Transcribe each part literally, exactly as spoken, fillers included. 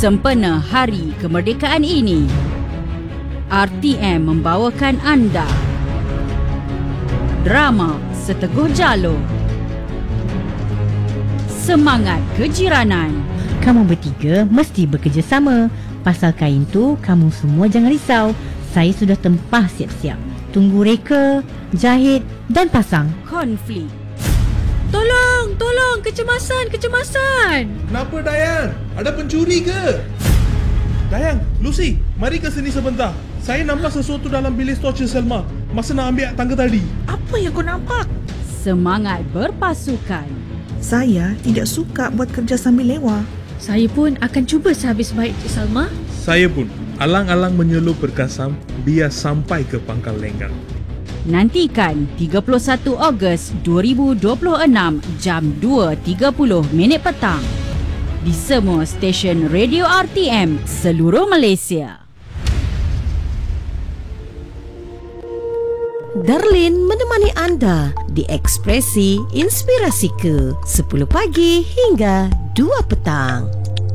Sempena Hari Kemerdekaan ini, R T M membawakan anda drama Seteguh Jalur, Semangat Kejiranan. Kamu bertiga mesti bekerjasama. Pasal kain tu, kamu semua jangan risau. Saya sudah tempah siap-siap. Tunggu reka, jahit dan pasang. Konflik. Tolong, tolong, kecemasan, kecemasan. Kenapa Dayang? Ada pencuri ke? Dayang, Lucy, mari ke sini sebentar. Saya nampak sesuatu dalam bilik stor Cik Selma masa nak ambil tangga tadi. Apa yang kau nampak? Semangat berpasukan. Saya tidak suka buat kerja sambil lewa. Saya pun akan cuba sehabis baik, Cik Salma. Saya pun alang-alang menyelup berkasam biar sampai ke pangkal lenggang. Nantikan tiga puluh satu Ogos dua ribu dua puluh enam jam dua tiga puluh minit petang di semua stesen radio R T M seluruh Malaysia. Darlin menemani anda di Ekspresi Inspirasi ke sepuluh pagi hingga dua petang.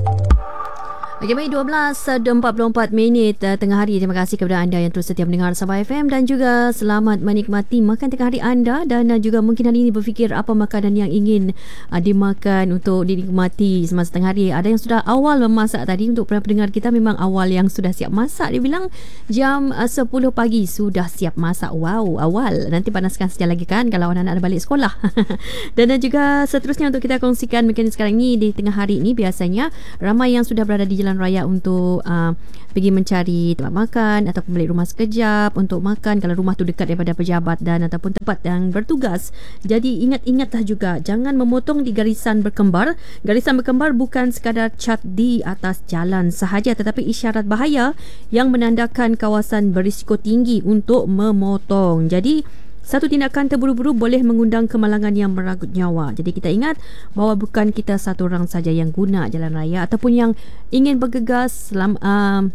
Okey, baik, dua belas empat puluh empat minit uh, tengah hari. Terima kasih kepada anda yang terus setia mendengar Sabah F M dan juga selamat menikmati makan tengah hari anda. Dan uh, juga mungkin hari ini berfikir apa makanan yang ingin uh, dimakan untuk dinikmati semasa tengah hari. Ada yang sudah awal memasak tadi. Untuk pendengar kita memang awal yang sudah siap masak. Dia bilang jam uh, sepuluh pagi sudah siap masak. Wow, awal. Nanti panaskan sekejap lagi kan kalau anak-anak balik sekolah. Dan uh, juga seterusnya untuk kita kongsikan mungkin sekarang ni di tengah hari ini biasanya ramai yang sudah berada di jalan raya untuk uh, pergi mencari tempat makan ataupun balik rumah sekejap untuk makan kalau rumah tu dekat daripada pejabat dan ataupun tempat yang bertugas. Jadi ingat-ingatlah juga jangan memotong di garisan berkembar. Garisan berkembar bukan sekadar cat di atas jalan sahaja tetapi isyarat bahaya yang menandakan kawasan berisiko tinggi untuk memotong. Jadi satu tindakan terburu-buru boleh mengundang kemalangan yang merenggut nyawa. Jadi kita ingat bahawa bukan kita satu orang saja yang guna jalan raya ataupun yang ingin bergegas selam, uh,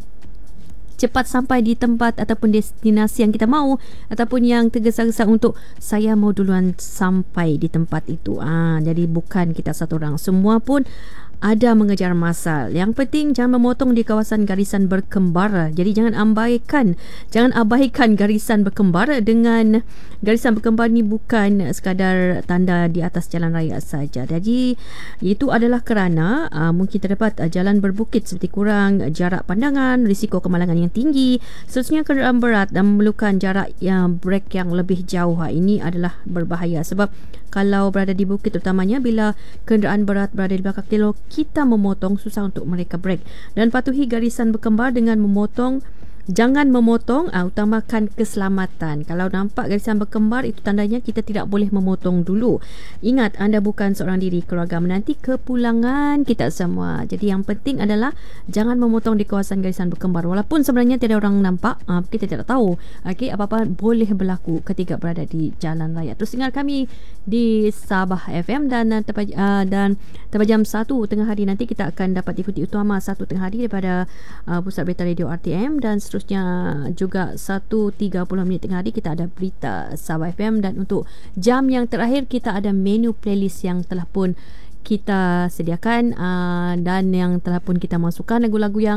cepat sampai di tempat ataupun destinasi yang kita mahu ataupun yang tergesa-gesa untuk saya mau duluan sampai di tempat itu. Ah, jadi bukan kita satu orang. Semua pun ada mengejar masa. Yang penting jangan memotong di kawasan garisan berkembar. Jadi jangan abaikan, jangan abaikan garisan berkembar. Dengan garisan berkembar ni bukan sekadar tanda di atas jalan raya saja. Jadi itu adalah kerana uh, mungkin terdapat uh, jalan berbukit seperti kurang jarak pandangan, risiko kemalangan yang tinggi. Seterusnya kenderaan berat dan memerlukan jarak yang brek yang lebih jauh. Ha, ini adalah berbahaya sebab kalau berada di bukit terutamanya bila kenderaan berat berada di belakang kilo, kita memotong susah untuk mereka brek. Dan patuhi garisan berkembar dengan memotong. Jangan memotong, uh, utamakan keselamatan. Kalau nampak garisan berkembar, itu tandanya kita tidak boleh memotong dulu. Ingat, anda bukan seorang diri, keluarga menanti kepulangan kita semua. Jadi yang penting adalah jangan memotong di kawasan garisan berkembar. Walaupun sebenarnya tidak orang nampak, uh, kita tidak tahu. Okay, apa-apa boleh berlaku ketika berada di jalan raya. Terus dengar kami di Sabah F M dan uh, tepat, uh, dan tepat jam satu tengah hari nanti kita akan dapat ikuti utama satu tengah hari daripada uh, Pusat Berita Radio R T M dan seterusnya juga satu tiga puluh minit tengah hari kita ada berita Sabah F M dan untuk jam yang terakhir kita ada menu playlist yang telah pun kita sediakan uh, dan yang telah pun kita masukkan lagu-lagu yang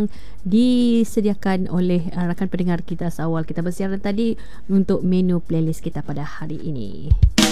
disediakan oleh uh, rakan pendengar kita seawal kita bersiaran tadi untuk menu playlist kita pada hari ini.